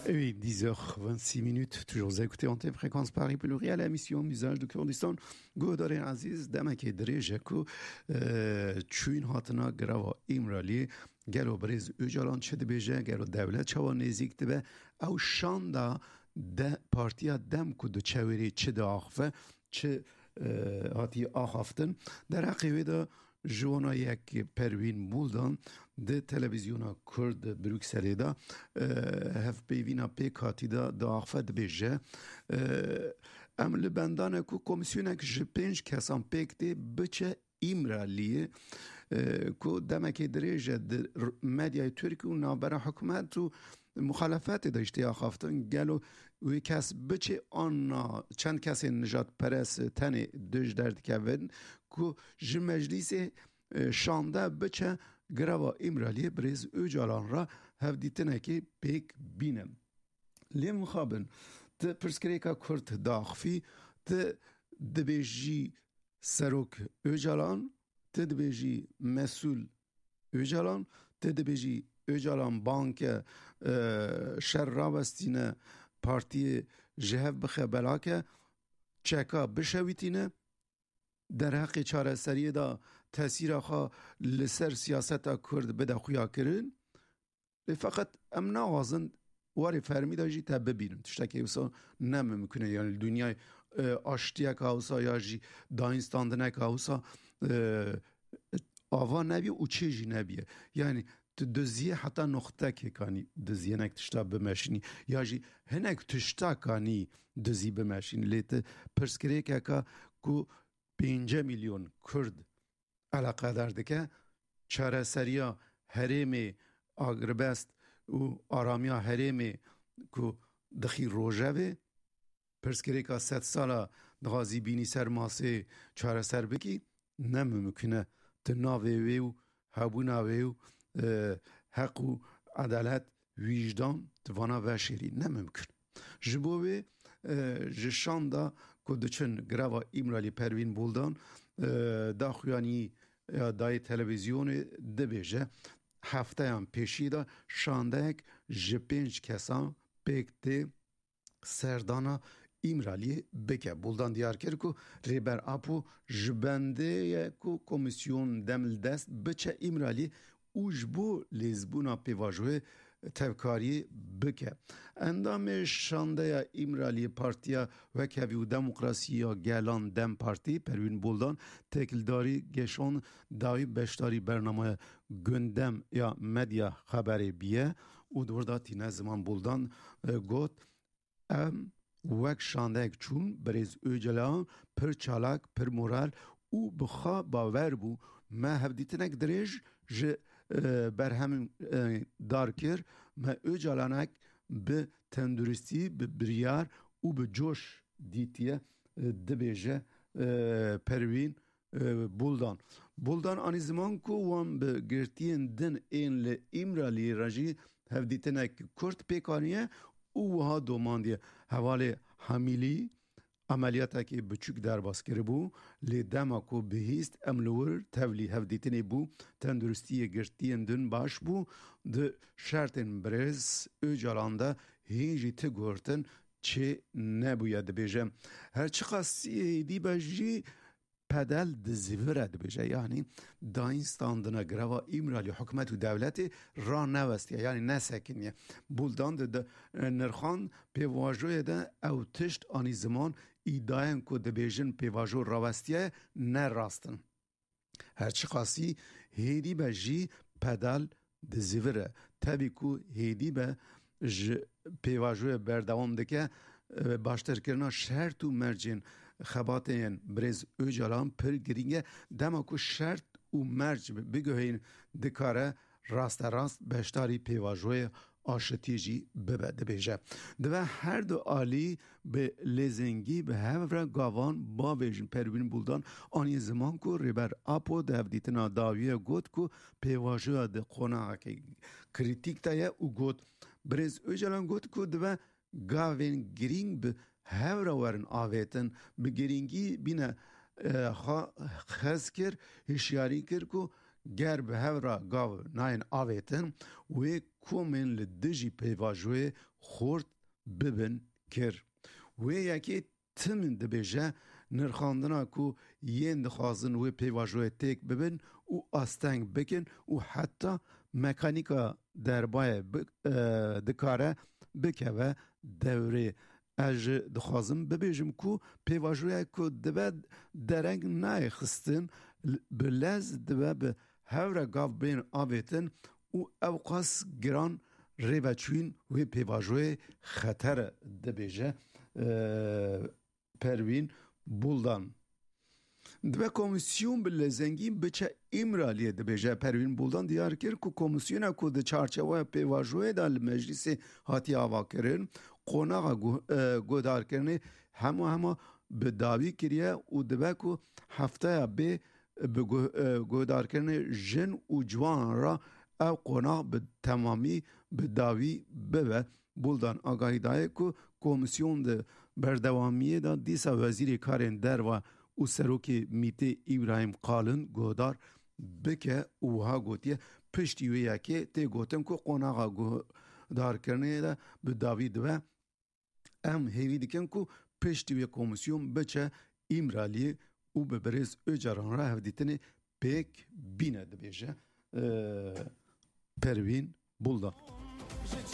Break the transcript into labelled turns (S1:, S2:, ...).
S1: Oui, 10h26 minutes, toujours écouté en fréquence Paris Pluriel, émission Misage du Kurdistan. گودارین عزیز دمک دریجه کو چوین هاتنا گراوا ایمرالی گلو بریز اوجالان چه بیجه گلو دولت چوا نزیک دبه او شاندا ده پارتیا دم کو دو چویری چه ده آخفه چه هاتی آخافتن در حقیقه ده جوانا یک پروین بولدان ده تلویزیونا کرد بروکسلی دا هف بیوینا پیک هاتی دا آخفه ده بیجه ام لبندان کو کمیسیونه که جپنج کسان پیک ده بچه ایمرالیه کو دمکی دریجه ده مدیای ترکی و نابرا حکومت و مخالفت داشته آخافتن گلو وی کس بچه آن چند کسی نجات پرس تنی دوش درد کون که جی مجلیس شانده بچه گروا ایمرالی بریز او جالان را هف دیتنه که پیک بینم لی مخابن ته پرسکریکا کرد داخفی ته دبیجی سروک او جالان ته دبیجی مسئول او جالان ته دبیجی Öcalan banke şer ravestine partiye jehev bixe belake çeka bişewitine der heqê çareseriyê da tesîra xwe li ser siyaseta Kurd bide xuya kirin fakat em naxwazin warê fermî da jî te bibînin tiştekî wisa nemimkune yani li dünyayê aştiyeka wisa ya jî dayînstandineka wisa ava nebiye û çê jî nebiye yani دزیه حتی نقطه که کانی دزیه نک تشتا بمشینی یا جی هنک تشتا کانی دزی بمشینی لیت پرسکری که که 5 میلیون کرد علاقه درده که چاره سریا حریم آگربست و آرامیا حریم که دخی روژه وی پرسکری که 100 سالا دغازی بینی سر ماسه چاره سر بکی نممکنه تناوی وی و هبوناوی و حق و عدالت ویجدان توانا و شیری نممکن جبوه جشان دا کدچن گروا ایمرالی پروین بولدان دا خویانی دای تلویزیون دبیجه هفته هم پیشی دا شانده یک جپنج کسان بکته سردانا ایمرالی بکه بولدان دیار کرد که ریبر اپو جبنده کو کمیسیون دمل دست بچه ایمرالی اوج بو لیزبونا پیواجوه تفکاری بکه اندام شانده ایمرالی پارتیا وکوی و دموکراسی گلان دم پارتی پروین بولدان تکلداری گشون داوی بشتاری برنامه گندم یا مدیا خبری بیه و دوردا تینه زمان بولدان گوت ام وک شانده اک چون بریز اوجلان پر چالاک پر مورال او بخوا باور بو ما هفدیتنک دریج برهم دار کر ما اوجالانک به تندرستی به بریار و به جوش دیتیه دبیجه پروین بولدان آنی زمان که وان به گرتین دن این ل ایمرالی رجی هفدیتنک کرد پیکانیه او ها دوماندیه حواله حمیلی عملیاتا که بچوک در باز کرده بو لی دما کو بهیست املور تولی هفدیتنی بو تندرستی گرتین دن باش بو ده شرطن برز او جالانده هیجی تگورتن چه نبوید بیجم هر چه خاصی دی بجی پدل دزیوره بیجه یعنی داینستاندنا گروا ایمرالی حکومت و دولت را نوستیه یعنی نسکنیه بولدان ده نرخان پیواجوی ده او تشت آنی زمان ایداین که دبیجن پیواجو راوستیه نراستن هرچی خاصی هیدی به جی پدل دزیوره تبی که هیدی به پیواجوی بردوام دکه باشتر کرنا شرط و مرجین خباتین بریز اوجالان پر گرینگه دما که شرط و مرج بگوهین دکاره راست بشتاری پیواجوی آشتیجی ببده بیجه دوه هر دو آلی به لیزنگی به هفره گاوان با ویژن پروین بولدان آنی زمان که ریبر اپو دفدیتنا داویه گوت که پیواجوی ده قناعه که کریتیک تایه او گوت بریز اوجالان گوت که دوه گاوین گرینگ به هفره ورن آویتن به گرینگی بینه خز کر هشیاری کر که ger bi hevra gav nayên avêtin wê komên li dijî pêvajoyê xort bibin kir. Wê yekê timin dibêje nirxandina ku yên dixwazin wê pêvajoyê têk bibin û asteng bikin û heta mekanîka derbayê dikare bikeve devrê. Ez ji dixwazim bibêjim ku pêvajoyek ku dibe dereng nayê xistin bi lez dibe bi hevra gav bên avêtin û ew qas giran rêveçûyîn wê pêvajoyê xeter dibêje. Pervîn Buldan. Dibe komisyon bi lezengîn biçe îmraliyê dibêje. Pervîn Buldan diyar kir ku komisyona ku di çarçeweya pêvajoyê da li meclîsê hatiye avakirin, qonaxa guhdarkirinê hema bi dawî kiriye û dibe ku hefteya bê bi guhdarkirinê jin û ciwanan ra ew qonax bi temamî bi dawî bibe. Buldan agahî daye ku komisyon di berdewamiyê da dîsa wezîrê karên derve û serokê Mîtê İbrahim Kalin guhdar bike û wiha gotiye piştî wê yekê tê gotin ku qonaxa guhdarkirinê de bi dawî dibe. Em hêvî dikin ku piştî wê komisyon biçe îmraliyê û bi birêz öcaran ra hevdîtinê pêk bîne dibêje. Pervîn Buldan.